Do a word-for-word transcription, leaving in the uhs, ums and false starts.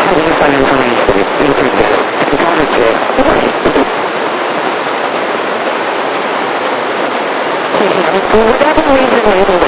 you find information into this? In order to for whatever reason, maybe